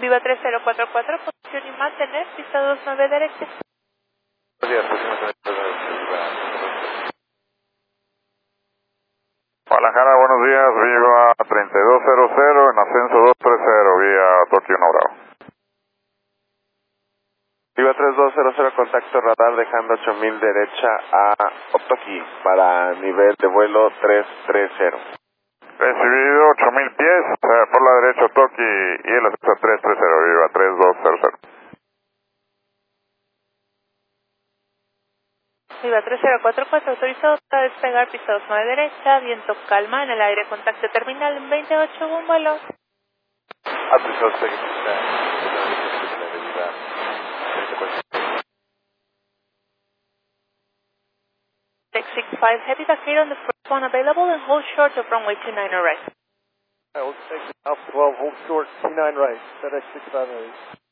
Viva 3044, posición y mantener, pista 29 derecha. Buenos días, Guadalajara, buenos días, Viva 3200 en ascenso 230, vía Tokio Bravo. Viva 3200, contacto radar dejando 8000 derecha a Otoki para nivel de vuelo 330. Recibido 8000 pies por la derecha Otoki y el ascenso 330, Viva 3200. Viva 3044, autorizado para despegar, pista 29 derecha, viento calma en el aire, contacto terminal en 28, buen vuelo. Autorizado técnica X65 heavy vacated on the first one available and hold short of runway 29 right. I will take Alpha 12, hold short, T9 right, FedEx 65